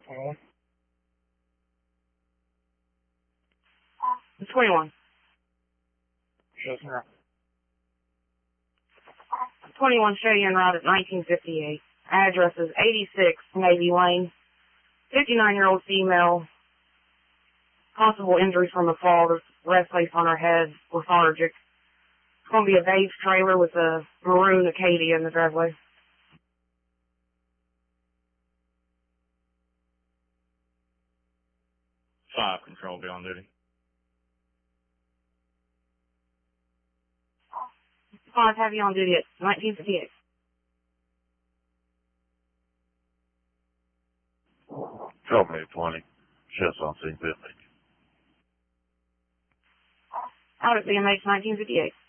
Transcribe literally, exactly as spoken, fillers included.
twenty-one. twenty-one. Shows me. twenty-one Cheyenne Route at nineteen fifty-eight. Address is eighty-six Navy Lane. fifty-nine-year-old female. Possible injuries from the fall. There's lead placed on her head. Lethargic. It's going to be a beige trailer with a maroon Acadia in the driveway. Five control, be on duty. Five, have you on duty at nineteen fifty-eight. Show me twenty. Shifts on scene fifty. Out at B M H nineteen fifty-eight.